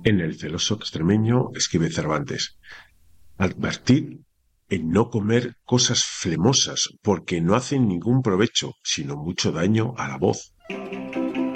En el celoso extremeño escribe Cervantes: advertid en no comer cosas flemosas, porque no hacen ningún provecho, sino mucho daño a la voz.